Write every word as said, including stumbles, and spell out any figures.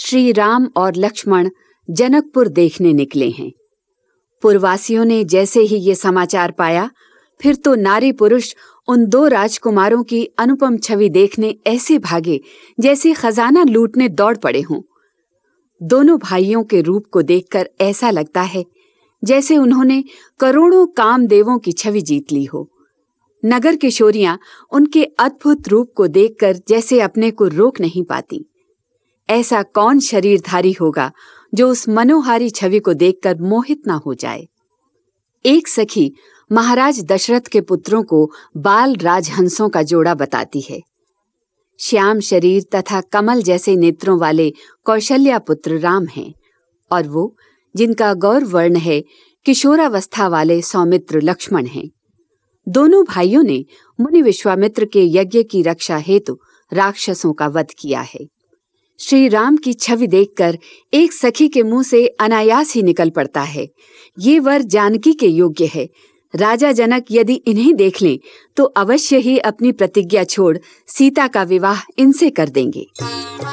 श्री राम और लक्ष्मण जनकपुर देखने निकले हैं। पुरवासियों ने जैसे ही ये समाचार पाया, फिर तो नारी पुरुष उन दो राजकुमारों की अनुपम छवि देखने ऐसे भागे जैसे खजाना लूटने दौड़ पड़े हों। दोनों भाइयों के रूप को देखकर ऐसा लगता है जैसे उन्होंने करोड़ों कामदेवों की छवि जीत ली हो। नगर किशोरियां उनके अद्भुत रूप को देखकर जैसे अपने को रोक नहीं पाती। ऐसा कौन शरीरधारी होगा जो उस मनोहारी छवि को देखकर मोहित ना हो जाए। एक सखी महाराज दशरथ के पुत्रों को बाल राजहंसों का जोड़ा बताती है। श्याम शरीर तथा कमल जैसे नेत्रों वाले कौशल्या पुत्र राम हैं और वो जिनका गौर वर्ण है किशोरावस्था वाले सौमित्र लक्ष्मण हैं। दोनों भाइयों ने मुनि विश्वामित्र के यज्ञ की रक्षा हेतु राक्षसों का वध किया है। श्री राम की छवि देखकर एक सखी के मुंह से अनायास ही निकल पड़ता है, ये वर जानकी के योग्य है। राजा जनक यदि इन्हें देख लें तो अवश्य ही अपनी प्रतिज्ञा छोड़ सीता का विवाह इनसे कर देंगे।